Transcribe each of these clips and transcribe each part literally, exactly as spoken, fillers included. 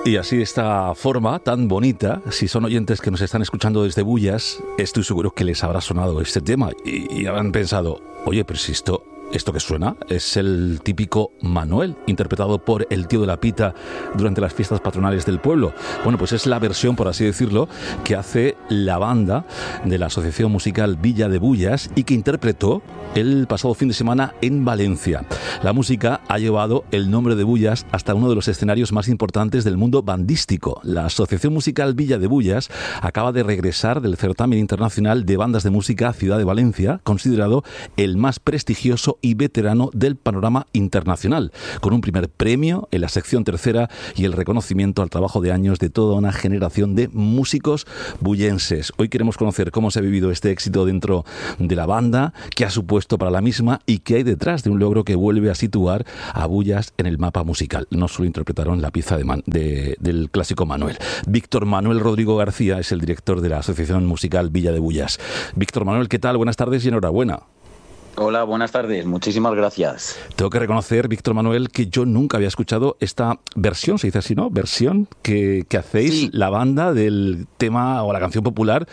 Y así de esta forma tan bonita, si son oyentes que nos están escuchando desde Bullas, estoy seguro que les habrá sonado este tema y, y habrán pensado, oye, pero si esto, esto que suena es el típico Manuel, interpretado por el tío de la pita durante las fiestas patronales del pueblo. Bueno, pues es la versión, por así decirlo, que hace la banda de la Asociación Musical Villa de Bullas y que interpretó el pasado fin de semana en Valencia. La música ha llevado el nombre de Bullas hasta uno de los escenarios más importantes del mundo bandístico. La Asociación Musical Villa de Bullas acaba de regresar del certamen internacional de bandas de música Ciudad de Valencia, considerado el más prestigioso y veterano del panorama internacional, con un primer premio en la sección tercera y el reconocimiento al trabajo de años de toda una generación de músicos bullenses. Hoy queremos conocer cómo se ha vivido este éxito dentro de la banda, qué ha supuesto para la misma y qué hay detrás de un logro que vuelve a situar a Bullas en el mapa musical. No solo interpretaron la pieza de Man, de, del clásico Manuel. Víctor Manuel Rodrigo García es el director de la Asociación Musical Villa de Bullas. Víctor Manuel, ¿qué tal? Buenas tardes y enhorabuena. Hola, buenas tardes. Muchísimas gracias. Tengo que reconocer, Víctor Manuel, que yo nunca había escuchado esta versión, se dice así, ¿no? Versión que, que hacéis sí. La banda del tema o la canción popular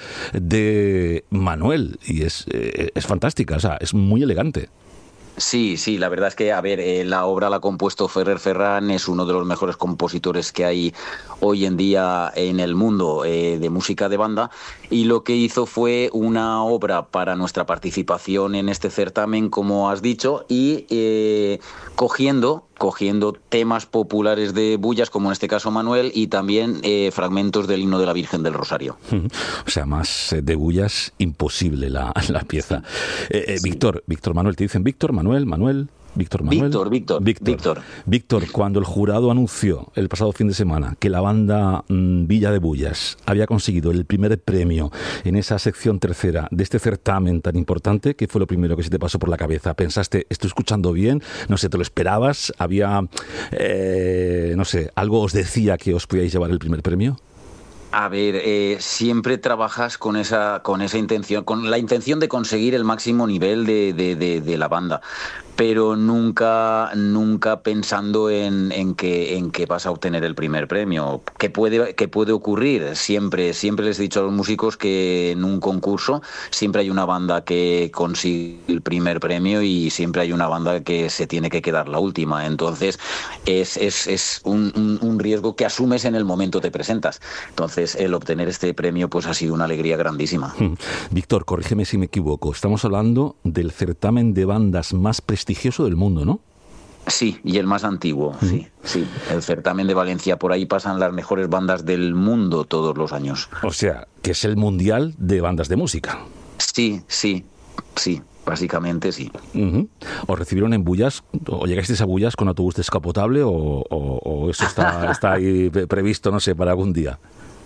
de Manuel. Y es, es fantástica, o sea, es muy elegante. Sí, sí, la verdad es que, a ver, eh, la obra la ha compuesto Ferrer Ferran, es uno de los mejores compositores que hay hoy en día en el mundo eh, de música de banda, y lo que hizo fue una obra para nuestra participación en este certamen, como has dicho, y eh, cogiendo... cogiendo temas populares de Bullas, como en este caso Manuel, y también eh, fragmentos del himno de la Virgen del Rosario. O sea, más de Bullas, imposible la, la pieza. Eh, eh, sí. Víctor, Víctor Manuel, te dicen Víctor, Manuel, Manuel... Víctor Manuel. Víctor, Víctor, Víctor, Víctor. Víctor, cuando el jurado anunció el pasado fin de semana que la banda mmm, Villa de Bullas había conseguido el primer premio en esa sección tercera de este certamen tan importante, ¿qué fue lo primero que se te pasó por la cabeza? ¿Pensaste, estoy escuchando bien? No sé, ¿te lo esperabas? ¿Había, eh, no sé, algo os decía que os podíais llevar el primer premio? A ver, eh, siempre trabajas con esa, con esa intención, con la intención de conseguir el máximo nivel de, de, de, de la banda, pero nunca, nunca pensando en, en que, en que vas a obtener el primer premio. ¿Qué puede, qué puede ocurrir? Siempre, siempre les he dicho a los músicos que en un concurso siempre hay una banda que consigue el primer premio y siempre hay una banda que se tiene que quedar la última. Entonces es, es, es un, un, un riesgo que asumes en el momento que te presentas. Entonces el obtener este premio pues ha sido una alegría grandísima. Hmm. Víctor, corrígeme si me equivoco. Estamos hablando del certamen de bandas más prestigioso del mundo, ¿no? Sí, y el más antiguo, mm. sí, sí. El certamen de Valencia, por ahí pasan las mejores bandas del mundo todos los años. O sea, que es el mundial de bandas de música. Sí, sí, sí. Básicamente sí. Uh-huh. ¿Os recibieron en Bullas o llegasteis a Bullas con autobús descapotable o, o, o eso está, está ahí previsto, no sé, para algún día?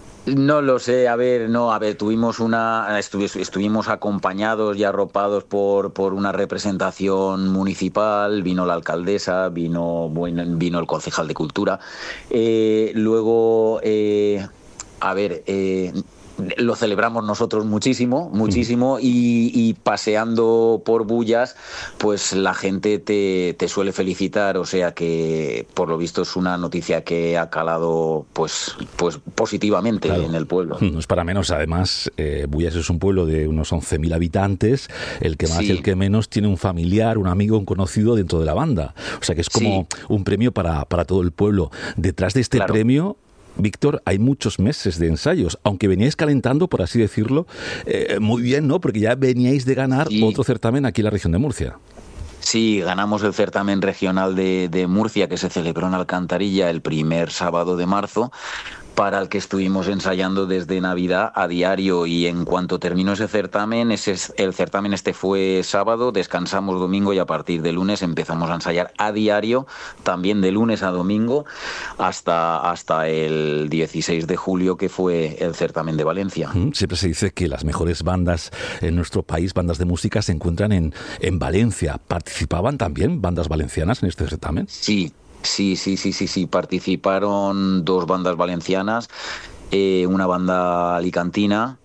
No lo sé, a ver, no, a ver, tuvimos una, estu- estuvimos acompañados y arropados por, por una representación municipal, vino la alcaldesa, vino, bueno, vino el concejal de Cultura, eh, luego, eh, a ver, eh, lo celebramos nosotros muchísimo, muchísimo, y, y paseando por Bullas, pues la gente te, te suele felicitar, o sea que por lo visto es una noticia que ha calado pues, pues positivamente, claro, en el pueblo. No es para menos, además, eh, Bullas es un pueblo de unos once mil habitantes, el que más sí. y el que menos tiene un familiar, un amigo, un conocido dentro de la banda, o sea que es como sí. un premio para, para todo el pueblo. Detrás de este claro. premio, Víctor, hay muchos meses de ensayos, aunque veníais calentando, por así decirlo, eh, muy bien, ¿no? Porque ya veníais de ganar sí. otro certamen aquí en la región de Murcia. Sí, ganamos el certamen regional de, de Murcia, que se celebró en Alcantarilla el primer sábado de marzo, para el que estuvimos ensayando desde Navidad a diario, y en cuanto terminó ese certamen, ese, el certamen este fue sábado, descansamos domingo y a partir de lunes empezamos a ensayar a diario, también de lunes a domingo, hasta, hasta el dieciséis de julio, que fue el certamen de Valencia. Siempre se dice que las mejores bandas en nuestro país, bandas de música, se encuentran en, en Valencia. ¿Participaban también bandas valencianas en este certamen? Sí. Sí, sí, sí, sí, sí. Participaron dos bandas valencianas, eh, una banda alicantina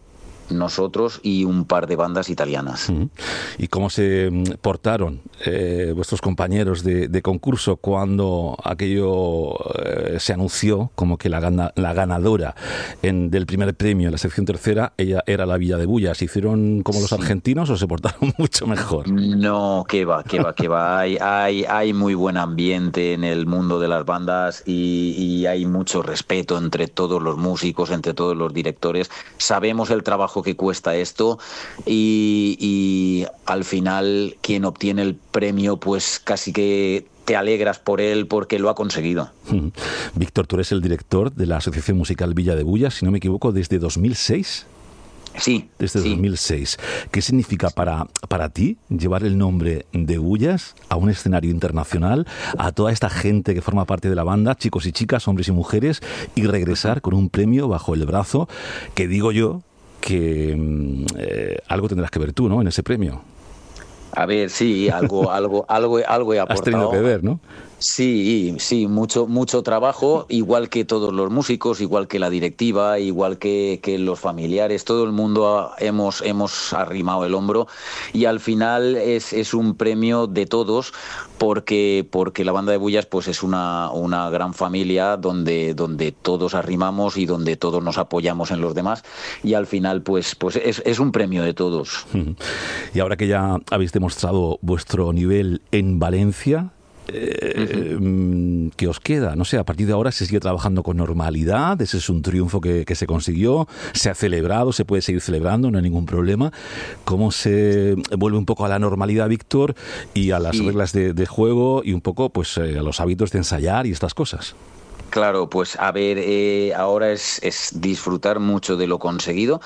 nosotros y un par de bandas italianas. ¿Y cómo se portaron eh, vuestros compañeros de, de concurso cuando aquello eh, se anunció como que la, gana, la ganadora en, del primer premio en la sección tercera ella era la Villa de Bullas? ¿Hicieron como los argentinos o se portaron mucho mejor? No, que va, que va, que va. Hay, hay, hay muy buen ambiente en el mundo de las bandas y, y hay mucho respeto entre todos los músicos, entre todos los directores. Sabemos el trabajo que cuesta esto y, y al final quien obtiene el premio pues casi que te alegras por él porque lo ha conseguido. Víctor, tú eres el director de la Asociación Musical Villa de Bullas, si no me equivoco, desde dos mil seis. Sí. Desde sí. dos mil seis. ¿Qué significa para, para ti llevar el nombre de Bullas a un escenario internacional, a toda esta gente que forma parte de la banda, chicos y chicas, hombres y mujeres, y regresar con un premio bajo el brazo, que digo yo que eh, algo tendrás que ver tú, ¿no?, en ese premio? A ver, sí, algo, algo, algo, algo he aportado. Has tenido que ver, ¿no? Sí, sí, mucho, mucho trabajo, igual que todos los músicos, igual que la directiva, igual que, que los familiares, todo el mundo ha, hemos, hemos arrimado el hombro y al final es, es un premio de todos porque, porque la banda de Bullas pues es una, una gran familia donde, donde todos arrimamos y donde todos nos apoyamos en los demás y al final pues, pues es, es un premio de todos. Y ahora que ya habéis demostrado vuestro nivel en Valencia, Eh, uh-huh. ¿qué os queda? No sé, a partir de ahora se sigue trabajando con normalidad, ese es un triunfo que, que se consiguió, se ha celebrado, se puede seguir celebrando, no hay ningún problema. ¿Cómo se vuelve un poco a la normalidad, Víctor, y a las sí. reglas de, de juego y un poco pues eh, a los hábitos de ensayar y estas cosas? Claro, pues a ver, eh, ahora es, es disfrutar mucho de lo conseguido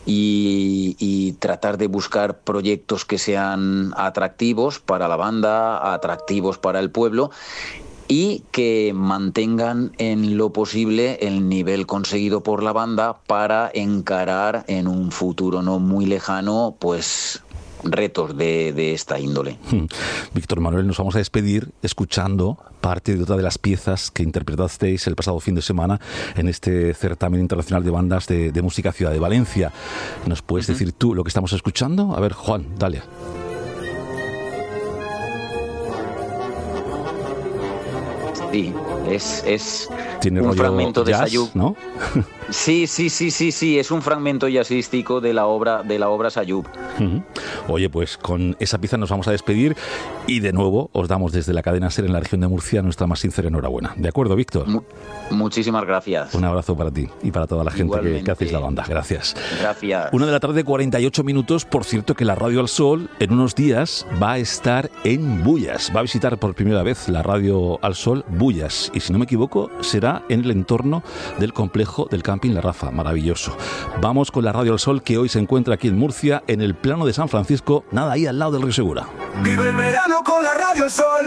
y, y tratar de buscar proyectos que sean atractivos para la banda, atractivos para el pueblo y que mantengan en lo posible el nivel conseguido por la banda para encarar en un futuro no muy lejano, pues retos de, de esta índole. Víctor Manuel, nos vamos a despedir escuchando parte de otra de las piezas que interpretasteis el pasado fin de semana en este certamen internacional de bandas de, de música Ciudad de Valencia. ¿Nos puedes uh-huh. decir tú lo que estamos escuchando? A ver, Juan, dale. Sí, es, es Tiene un rollo fragmento de jazz, Sayub, ¿no? Sí, sí, sí, sí, sí, es un fragmento jazzístico de la obra de la obra Sayub. Uh-huh. Oye, pues con esa pieza nos vamos a despedir y de nuevo os damos desde la cadena SER en la región de Murcia nuestra más sincera enhorabuena. ¿De acuerdo, Víctor? Mu- muchísimas gracias. Un abrazo para ti y para toda la gente que, que hacéis la banda. Gracias. Gracias. Una de la tarde, cuarenta y ocho minutos. Por cierto, que la Radio al Sol en unos días va a estar en Bullas. Va a visitar por primera vez la Radio al Sol Bullas. Y si no me equivoco, será en el entorno del complejo del camping La Rafa. Maravilloso. Vamos con la Radio al Sol, que hoy se encuentra aquí en Murcia, en el plano de San Francisco, nada, ahí al lado del Río Segura. Vive el verano con la Radio al Sol.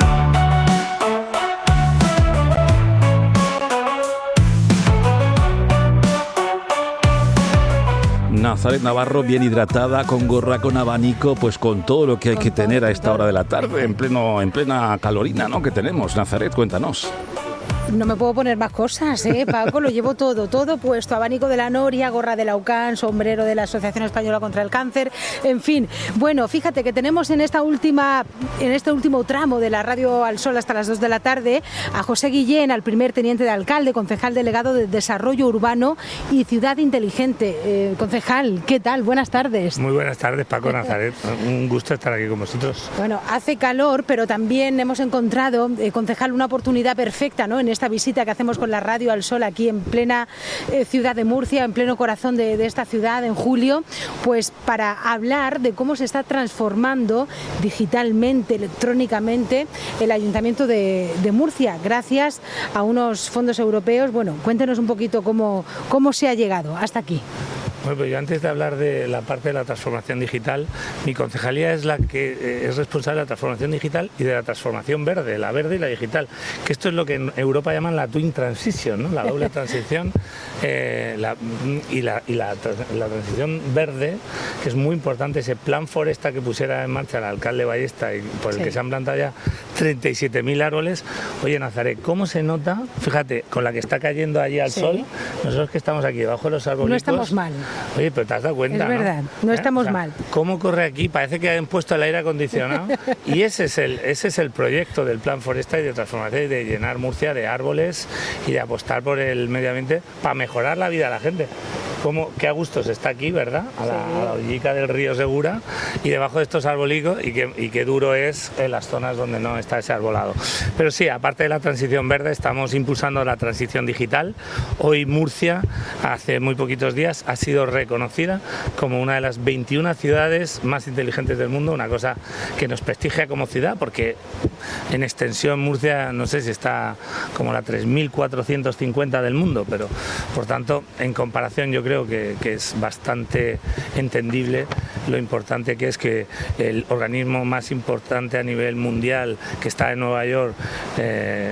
Nazaret Navarro, bien hidratada, con gorra, con abanico, pues con todo lo que hay que tener a esta hora de la tarde, en pleno, en plena calorina, ¿no?, que tenemos. Nazaret, cuéntanos. No me puedo poner más cosas, ¿eh, Paco? Lo llevo todo, todo puesto. Abanico de la Noria, gorra de la U C A N, sombrero de la Asociación Española contra el Cáncer, en fin. Bueno, fíjate que tenemos en esta última, en este último tramo de la Radio al Sol hasta las dos de la tarde a José Guillén, al primer teniente de alcalde, concejal delegado de Desarrollo Urbano y Ciudad Inteligente. Eh, concejal, ¿qué tal? Buenas tardes. Muy buenas tardes, Paco, Nazaret. Un gusto estar aquí con vosotros. Bueno, hace calor, pero también hemos encontrado, eh, concejal, una oportunidad perfecta, ¿no?, en esta visita que hacemos con la Radio al Sol aquí en plena eh, ciudad de Murcia, en pleno corazón de, de esta ciudad en julio, pues para hablar de cómo se está transformando digitalmente, electrónicamente el Ayuntamiento de, de Murcia, gracias a unos fondos europeos. Bueno, cuéntenos un poquito cómo, cómo se ha llegado hasta aquí. Bueno, pues yo antes de hablar de la parte de la transformación digital, mi concejalía es la que eh, es responsable de la transformación digital y de la transformación verde, la verde y la digital, que esto es lo que en Europa llaman la twin transition, ¿no?, la doble transición eh, la, y, la, y la, la transición verde, que es muy importante, ese plan Foresta que pusiera en marcha el alcalde Ballesta y por el sí. que se han plantado ya treinta y siete mil árboles. Oye, Nazaret, ¿cómo se nota? Fíjate, con la que está cayendo allí al sí. sol, nosotros que estamos aquí debajo de los arbolitos, no estamos mal. Oye, pero te has dado cuenta, es verdad, no, no ¿Eh? estamos o sea, mal. ¿Cómo corre aquí? Parece que han puesto el aire acondicionado y ese es el ese es el proyecto del Plan Forestal y de transformación y de llenar Murcia de árboles y de apostar por el medio ambiente para mejorar la vida de la gente. Como qué a gusto se está aquí, ¿verdad? A la, sí. a la orillica del río Segura y debajo de estos arbolicos y qué, y qué duro es en las zonas donde no está ese arbolado. Pero sí, aparte de la transición verde, estamos impulsando la transición digital. Hoy Murcia, hace muy poquitos días, ha sido reconocida como una de las veintiuna ciudades más inteligentes del mundo, una cosa que nos prestigia como ciudad, porque en extensión Murcia, no sé si está como la tres mil cuatrocientos cincuenta del mundo, pero por tanto, en comparación yo creo que, que es bastante entendible lo importante que es que el organismo más importante a nivel mundial, que está en Nueva York, eh,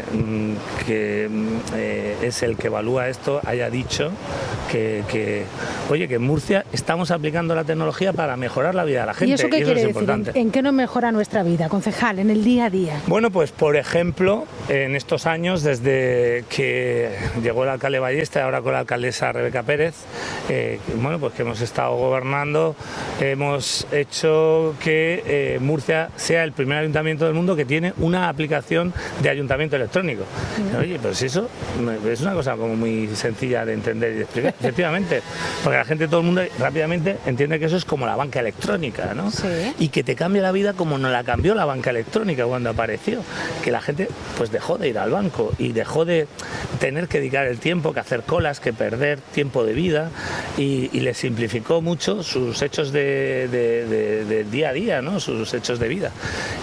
que eh, es el que evalúa esto, haya dicho que, que, oye, que en Murcia estamos aplicando la tecnología para mejorar la vida de la gente. ¿Y eso qué y eso quiere es decir? importante. ¿En, ¿En qué nos mejora nuestra vida, concejal, en el día a día? Bueno, pues por ejemplo, en estos años, desde que llegó el alcalde Ballesta y ahora con la alcaldesa Rebeca Pérez, eh, bueno, pues que hemos estado gobernando, hemos hecho que eh, Murcia sea el primer ayuntamiento del mundo que tiene una aplicación de ayuntamiento electrónico. Mm. Oye, pues eso es una cosa como muy sencilla de entender y de explicar, efectivamente, porque la gente, todo el mundo rápidamente entiende que eso es como la banca electrónica, ¿no? Sí. Y que te cambia la vida como nos la cambió la banca electrónica cuando apareció, que la gente pues dejó de ir al banco y dejó de tener que dedicar el tiempo, que hacer colas, que perder tiempo de vida y, y le simplificó mucho sus hechos de, de, de, de día a día, ¿no? Sus hechos de vida.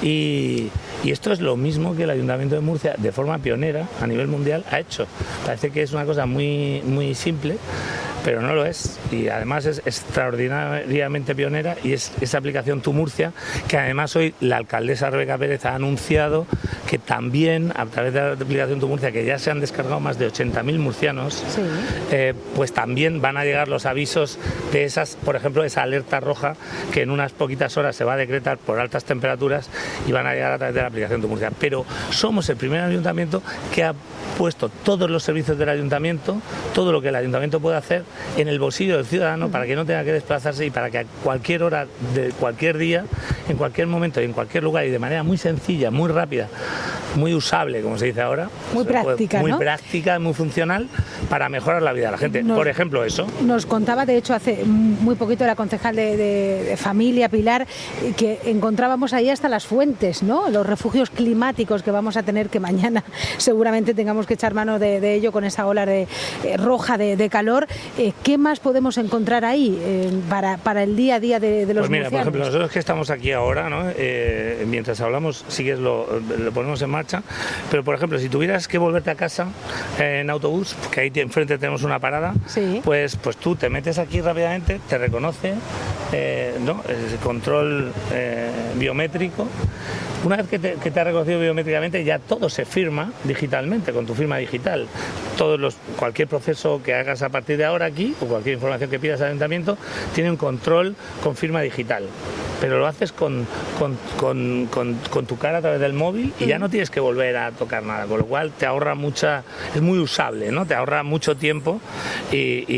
Y, y esto es lo mismo que el Ayuntamiento de Murcia, de forma pionera a nivel mundial, ha hecho. Parece que es una cosa muy, muy simple, pero no lo es, y además es extraordinariamente pionera, y es esa aplicación Tu Murcia, que además hoy la alcaldesa Rebeca Pérez ha anunciado que también a través de la aplicación Tu Murcia, que ya se han descargado más de ochenta mil murcianos, sí. eh, pues también van a llegar los avisos de esas, por ejemplo, esa alerta roja que en unas poquitas horas se va a decretar por altas temperaturas y van a llegar a través de la aplicación Tu Murcia. Pero somos el primer ayuntamiento que ha puesto todos los servicios del ayuntamiento, todo lo que el ayuntamiento puede hacer, en el bolsillo del ciudadano, para que no tenga que desplazarse y para que a cualquier hora de cualquier día, en cualquier momento y en cualquier lugar y de manera muy sencilla, muy rápida, muy usable, como se dice ahora, muy práctica, muy ¿no? práctica, muy funcional para mejorar la vida de la gente. Nos, por ejemplo, eso. Nos contaba, de hecho, hace muy poquito la concejal de, de, de Familia, Pilar, que encontrábamos ahí hasta las fuentes, ¿no? Los refugios climáticos que vamos a tener, que mañana seguramente tengamos que echar mano de, de ello con esa ola de, eh, roja de, de calor. Eh, ¿Qué más podemos encontrar ahí eh, para, para el día a día de, de los Pues mira, murcianos? por ejemplo, nosotros que estamos aquí ahora, ¿no? eh, mientras hablamos, sí que lo, lo ponemos en marcha, pero por ejemplo, si tuvieras que volverte a casa eh, en autobús, que ahí enfrente tenemos una parada, sí. pues, pues tú te metes aquí rápidamente, te reconoce, eh, ¿no? el control eh, biométrico. Una vez que te, que te ha reconocido biométricamente, ya todo se firma digitalmente, con tu firma digital. Todos los, cualquier proceso que hagas a partir de ahora aquí, o cualquier información que pidas al ayuntamiento, tiene un control con firma digital. Pero lo haces con, con, con, con, con tu cara a través del móvil y ya no tienes que volver a tocar nada, con lo cual te ahorra mucha, es muy usable, ¿no? Te ahorra mucho tiempo y,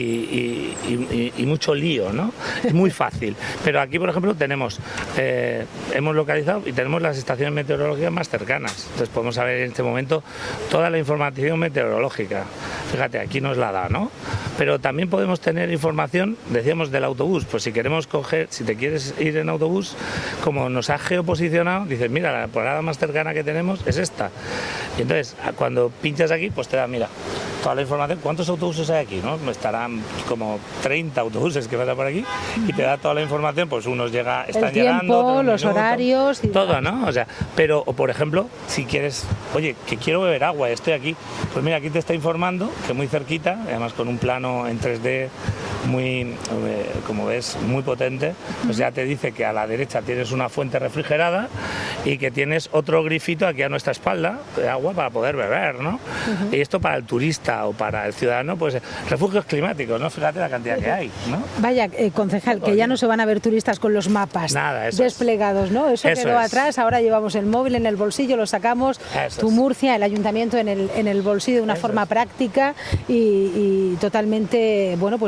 y, y, y, y mucho lío, ¿no? Es muy fácil. Pero aquí, por ejemplo, tenemos, eh, hemos localizado y tenemos las estaciones meteorológicas más cercanas. Entonces podemos saber en este momento toda la información meteorológica. Fíjate, aquí nos la da, ¿no? Pero también podemos tener información, decíamos, del autobús. Pues si queremos coger, si te quieres ir en autobús, como nos ha geoposicionado, dices, mira, la parada más cercana que tenemos es esta. Y entonces, cuando pinchas aquí, pues te da, mira, toda la información, ¿cuántos autobuses hay aquí? ¿No? Estarán como treinta autobuses que pasan por aquí y te da toda la información, pues unos llega, están el tiempo, llegando, los minuto, horarios y todo, ¿no? O sea, pero, o por ejemplo, si quieres, oye, que quiero beber agua, estoy aquí, pues mira, aquí te está informando que muy cerquita, además con un plano en tres D muy, eh, como ves, muy potente, pues ya te dice que a la derecha tienes una fuente refrigerada y que tienes otro grifito aquí a nuestra espalda de agua para poder beber, ¿no? Uh-huh. Y esto para el turista o para el ciudadano, pues refugios climáticos, ¿no? Fíjate la cantidad que hay, ¿no? Vaya, eh, concejal, que ya no se van a ver turistas con los mapas Nada, eso desplegados, es. ¿no? Eso, eso quedó es. atrás, ahora llevamos el móvil en el bolsillo, lo sacamos, eso Tu es. Murcia, el ayuntamiento en el, en el bolsillo de una eso forma es. práctica y, y totalmente, bueno, pues, pues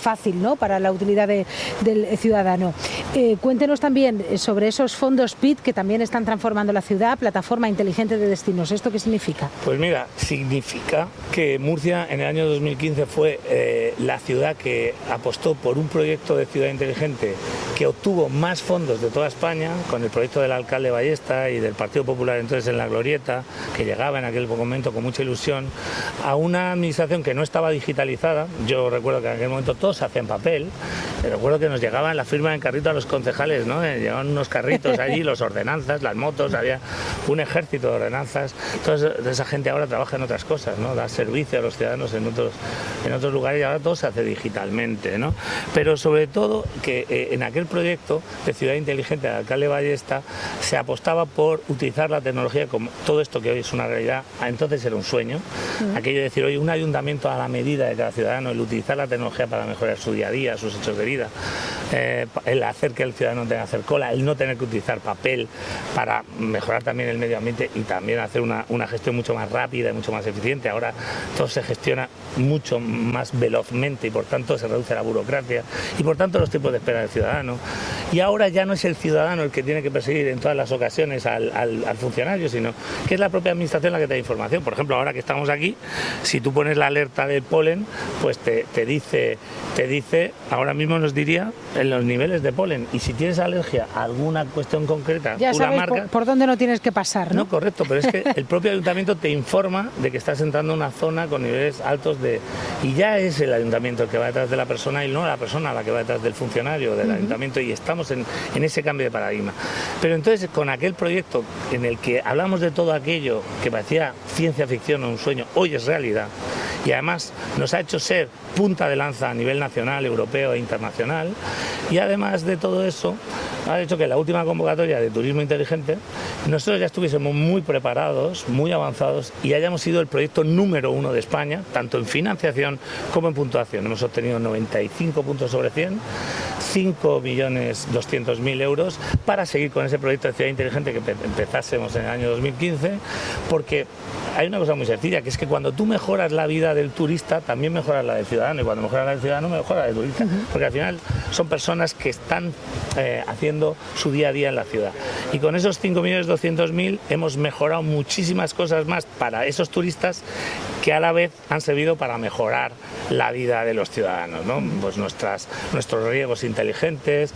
fácil, ¿no?, para la utilidad de, del ciudadano. Eh, cuéntenos también sobre esos fondos P I T que también están transformando la ciudad, Plataforma Inteligente de Destinos. ¿Esto qué significa? Pues mira, significa que Murcia en el año dos mil quince fue eh, la ciudad que apostó por un proyecto de ciudad inteligente que obtuvo más fondos de toda España, con el proyecto del alcalde Ballesta y del Partido Popular entonces en la Glorieta, que llegaba en aquel momento con mucha ilusión, a una administración que no estaba digitalizada. Yo recuerdo que en aquel momento todo se hacía en papel. Recuerdo que nos llegaban la firma en carrito a los concejales, ¿no? Llegaban unos carritos allí, los ordenanzas, las motos, había un ejército de ordenanzas. Entonces, esa gente ahora trabaja en otras cosas, ¿no? Da servicio a los ciudadanos en otros, en otros lugares y ahora todo se hace digitalmente, ¿no? Pero sobre todo que eh, en aquel proyecto de ciudad inteligente del alcalde Ballesta se apostaba por utilizar la tecnología como todo esto que hoy es una realidad, entonces era un sueño. Mm. Aquello de decir, oye, un ayuntamiento a la medida de cada ciudadano, el utilizar la tecnología para mejorar su día a día, sus hechos de vida, eh, el hacer que el ciudadano tenga que hacer cola, el no tener que utilizar papel para mejorar también el medio ambiente y también hacer una, una gestión mucho más rápida y mucho más eficiente. Ahora todo se gestiona mucho más velozmente y por tanto se reduce la burocracia y por tanto los tiempos de espera del ciudadano. Y ahora ya no es el ciudadano el que tiene que perseguir en todas las ocasiones al, al, al funcionario, sino que es la propia administración la que te da información. Por ejemplo, ahora que estamos aquí, si tú pones la alerta del polen, pues te, te dice, te dice, ahora mismo nos diría en los niveles de polen. Y si tienes alergia a alguna cuestión concreta, ya tú sabes la marcas, por, por dónde no tienes que pasar, ¿no? No, correcto, pero es que el propio ayuntamiento te informa de que estás entrando en una zona con niveles altos de... Y ya es el ayuntamiento el que va detrás de la persona y no la persona la que va detrás del funcionario del uh-huh. ayuntamiento, y estamos en, en ese cambio de paradigma. Pero entonces con aquel proyecto en el que hablamos de todo aquello que parecía ciencia ficción o un sueño, hoy es realidad, y además nos ha hecho ser punta de lanza a nivel nacional, europeo e internacional, y además de todo eso ha hecho que en la última convocatoria de turismo inteligente nosotros ya estuviésemos muy preparados, muy avanzados y hayamos sido el proyecto número uno de España, tanto en financiación como en puntuación. Hemos obtenido noventa y cinco puntos sobre cien, cinco millones doscientos mil euros para seguir con ese proyecto de ciudad inteligente que empezásemos en el año dos mil quince, porque hay una cosa muy sencilla, que es que cuando tú mejoras la vida del turista, también mejoras la del ciudadano, y cuando mejoras la del ciudadano, mejoras la del turista, porque al final son personas que están eh, haciendo su día a día en la ciudad. Y con esos cinco millones doscientos mil hemos mejorado muchísimas cosas más para esos turistas que a la vez han servido para mejorar la vida de los ciudadanos, ¿no? Pues nuestras, nuestros riegos inteligentes,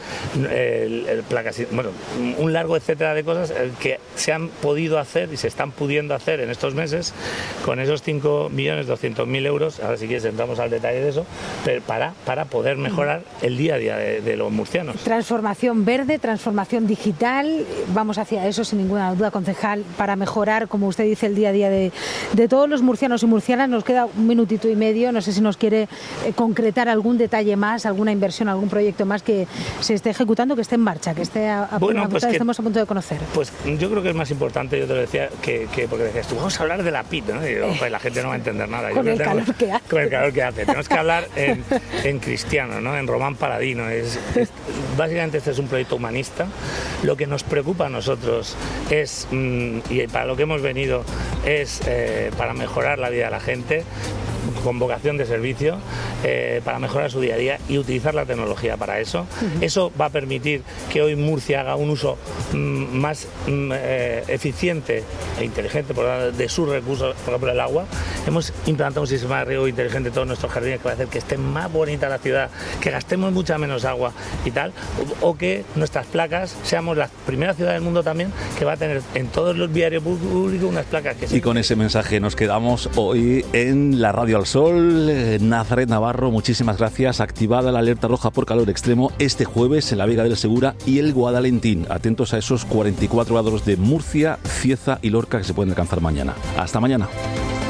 el, el placas, bueno, un largo etcétera de cosas que se han podido hacer y se están pudiendo hacer en estos meses con esos cinco millones doscientos mil euros. Ahora si quieres entramos al detalle de eso, pero para, para poder mejorar el día a día de, de los murcianos. Transformación verde, transformación digital, vamos hacia eso sin ninguna duda, concejal, para mejorar, como usted dice, el día a día de, de todos los murcianos y murcianas. Nos queda un minutito y medio, no sé si nos quiere eh, concretar algún detalle más, alguna inversión, algún proyecto más que se esté ejecutando, que esté en marcha, que esté a, a, bueno, a, pues a, que, estemos a punto de conocer. Pues yo creo que es más importante, yo te lo decía, que, que porque decías tú, vamos a hablar de la P I T, ¿no? Y digo, pues la gente no va a entender nada. Con yo el calor que hace. Con el calor que hace. Tenemos que hablar en, en cristiano, ¿no? En Román Paladino. Es, es, básicamente este es un proyecto humanista. Lo que nos preocupa a nosotros es, mmm, y para lo que hemos venido, es eh, para mejorar la vida de la gente, con vocación de servicio, eh, para mejorar su día a día y utilizar la tecnología para eso. Uh-huh. Eso va a permitir que hoy Murcia haga un uso mm, más mm, eh, eficiente e inteligente por, de sus recursos, por ejemplo el agua. Hemos implantado un sistema de riego inteligente en todos nuestros jardines que va a hacer que esté más bonita la ciudad, que gastemos mucha menos agua y tal, o, o que nuestras placas seamos la primera ciudad del mundo también que va a tener en todos los viarios públicos unas placas que... Y con ese mensaje nos quedamos hoy en la Radio Al Sol. Nazaret Navarro, muchísimas gracias. Activada la alerta roja por calor extremo este jueves en la Vega del Segura y el Guadalentín. Atentos a esos cuarenta y cuatro grados de Murcia, Cieza y Lorca que se pueden alcanzar mañana. Hasta mañana.